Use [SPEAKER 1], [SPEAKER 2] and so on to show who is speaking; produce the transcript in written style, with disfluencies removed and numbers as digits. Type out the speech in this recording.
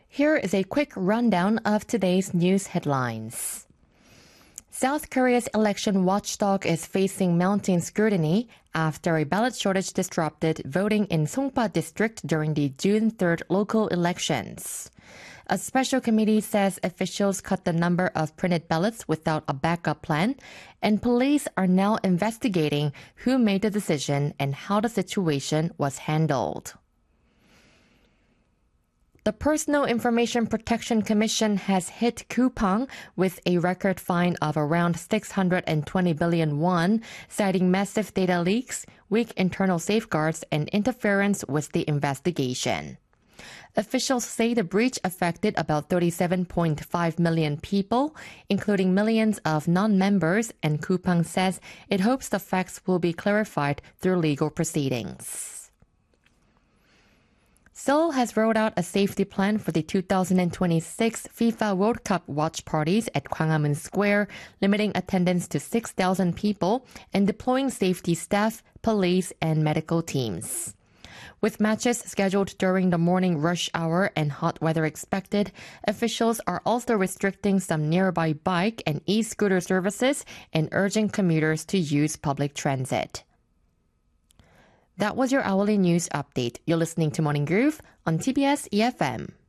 [SPEAKER 1] Here is a quick rundown of today's news headlines. South Korea's election watchdog is facing mounting scrutiny after a ballot shortage disrupted voting in Songpa district during the June 3rd local elections. A special committee says officials cut the number of printed ballots without a backup plan, and police are now investigating who made the decision and how the situation was handled. The Personal Information Protection Commission has hit Coupang with a record fine of around 620 billion won, citing massive data leaks, weak internal safeguards, and interference with the investigation. Officials say the breach affected about 37.5 million people, including millions of non-members, and Coupang says it hopes the facts will be clarified through legal proceedings. Seoul has rolled out a safety plan for the 2026 FIFA World Cup watch parties at Gwanghwamun Square, limiting attendance to 6,000 people and deploying safety staff, police, and medical teams. With matches scheduled during the morning rush hour and hot weather expected, officials are also restricting some nearby bike and e-scooter services and urging commuters to use public transit. That was your hourly news update. You're listening to Morning Groove on TBS EFM.